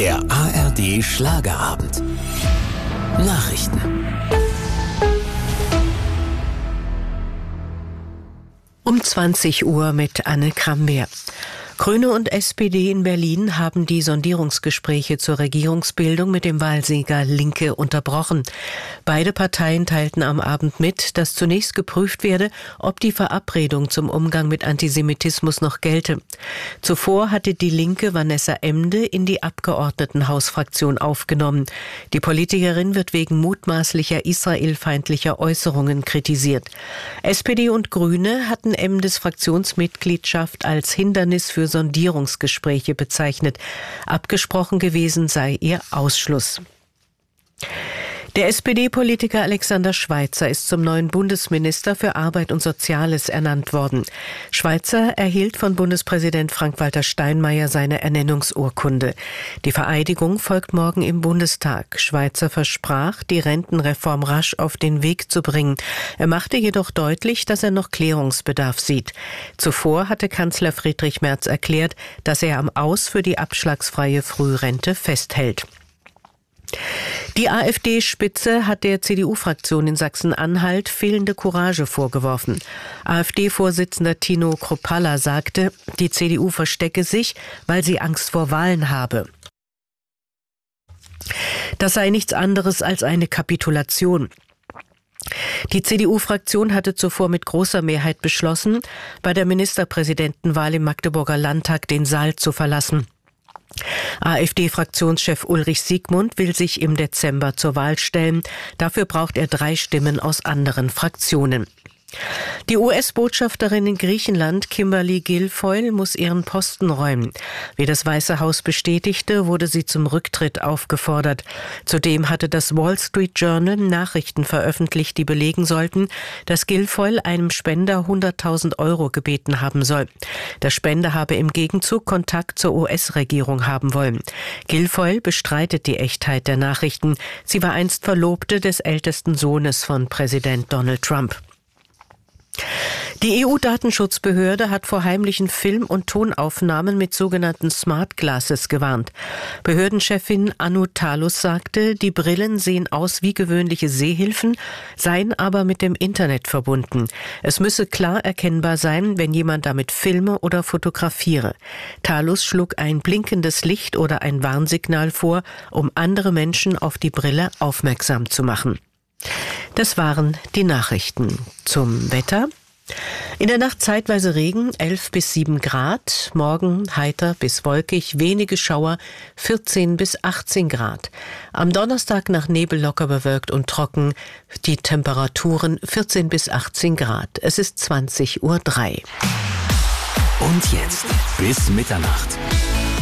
Der ARD Schlagerabend. Nachrichten. Um 20 Uhr mit Anne Krambeer. Grüne und SPD in Berlin haben die Sondierungsgespräche zur Regierungsbildung mit dem Wahlsieger Linke unterbrochen. Beide Parteien teilten am Abend mit, dass zunächst geprüft werde, ob die Verabredung zum Umgang mit Antisemitismus noch gelte. Zuvor hatte die Linke Vanessa Emde in die Abgeordnetenhausfraktion aufgenommen. Die Politikerin wird wegen mutmaßlicher israelfeindlicher Äußerungen kritisiert. SPD und Grüne hatten Emdes Fraktionsmitgliedschaft als Hindernis für Sondierungsgespräche bezeichnet. Abgesprochen gewesen sei ihr Ausschluss. Der SPD-Politiker Alexander Schweitzer ist zum neuen Bundesminister für Arbeit und Soziales ernannt worden. Schweitzer erhielt von Bundespräsident Frank-Walter Steinmeier seine Ernennungsurkunde. Die Vereidigung folgt morgen im Bundestag. Schweitzer versprach, die Rentenreform rasch auf den Weg zu bringen. Er machte jedoch deutlich, dass er noch Klärungsbedarf sieht. Zuvor hatte Kanzler Friedrich Merz erklärt, dass er am Aus für die abschlagsfreie Frührente festhält. Die AfD-Spitze hat der CDU-Fraktion in Sachsen-Anhalt fehlende Courage vorgeworfen. AfD-Vorsitzender Tino Kruppalla sagte, die CDU verstecke sich, weil sie Angst vor Wahlen habe. Das sei nichts anderes als eine Kapitulation. Die CDU-Fraktion hatte zuvor mit großer Mehrheit beschlossen, bei der Ministerpräsidentenwahl im Magdeburger Landtag den Saal zu verlassen. AfD-Fraktionschef Ulrich Siegmund will sich im Dezember zur Wahl stellen. Dafür braucht er 3 Stimmen aus anderen Fraktionen. Die US-Botschafterin in Griechenland, Kimberly Guilfoyle, muss ihren Posten räumen. Wie das Weiße Haus bestätigte, wurde sie zum Rücktritt aufgefordert. Zudem hatte das Wall Street Journal Nachrichten veröffentlicht, die belegen sollten, dass Guilfoyle einem Spender 100.000 € gebeten haben soll. Der Spender habe im Gegenzug Kontakt zur US-Regierung haben wollen. Guilfoyle bestreitet die Echtheit der Nachrichten. Sie war einst Verlobte des ältesten Sohnes von Präsident Donald Trump. Die EU-Datenschutzbehörde hat vor heimlichen Film- und Tonaufnahmen mit sogenannten Smart Glasses gewarnt. Behördenchefin Anu Talus sagte, die Brillen sehen aus wie gewöhnliche Sehhilfen, seien aber mit dem Internet verbunden. Es müsse klar erkennbar sein, wenn jemand damit filme oder fotografiere. Talus schlug ein blinkendes Licht oder ein Warnsignal vor, um andere Menschen auf die Brille aufmerksam zu machen. Das waren die Nachrichten. Zum Wetter. In der Nacht zeitweise Regen, 11 bis 7 Grad. Morgen heiter bis wolkig, wenige Schauer, 14 bis 18 Grad. Am Donnerstag nach Nebel locker bewölkt und trocken. Die Temperaturen 14 bis 18 Grad. Es ist 20:03 Uhr. Und jetzt bis Mitternacht.